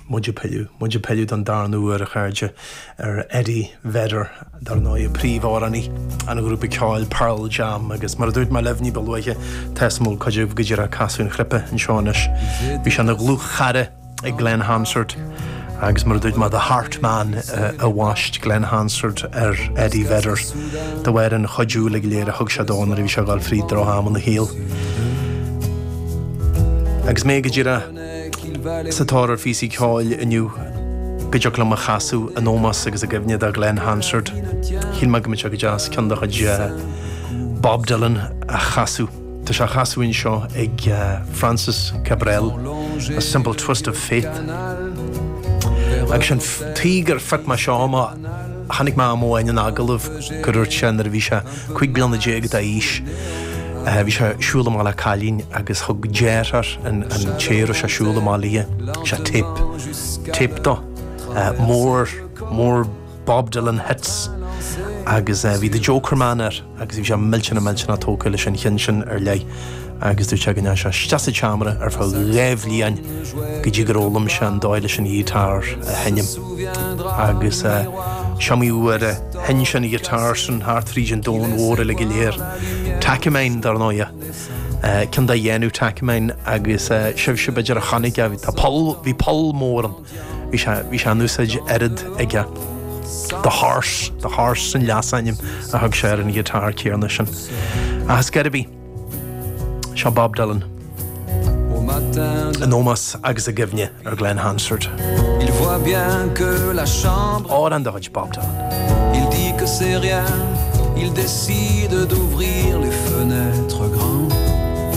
muidir peiliú don darnú ar a chairde Eddie Vedder dar ná a príomhharraní an grúpa ceáil Pearl Jam agus mar dúirt mar lefní beluige tesmúl coideh goidir a casún chrippe an seánis. Bhí se na glúchare ag Glen Hansard agus mar dúirt mar the Heartman a bhaist Glen Hansard ar Eddie Vedder do bhhair an chodú le léir a thug se dánar a bhí se gáil frí drocham na híal. Agus mé go dtíre sa tárar físaí ceáil iniu go le a chasú an ómas agus a gibhnead a Glen Hansard. Híl me go go jazz ceandacha Bob Dylan a chasú. Tá se chasúin seo ag Francis Cabrel, A Simple Twist of Faith. Agus sin tígar feit me seo má chanig má móin an agalah goúirt sin ar bhí se chuig blianna déag a ís. Bhí se siúla má le cailín agus thug déar an téir se siúla má lia se tip do. Mór Bob Dylan hits agus bhí de Jokerman agus bhí se milsena tóca leis an chin sin ar lei agus dú te gine se steasa teamara ar fá réimhlíon go dtí gorólam se an dáile sin gítár a henim agus seamíú ar hen sin i gítár san háartrín dón mhóra le go léir takeméin dar náide cin da dhéanú takeméin agus sibh beidir a chanig a bhí Paul móran bhí se núsaid erid ige the harsh san leasainim a thug sé an gítár céarna sin. Agus geiribí se Bob Dylan an ómas agus a gibhne ar Glen Hansard. Il voit bien que la chambre an dóid Bob Dylan. Il dit que c'est rien, il décide d'ouvrir les fenêtres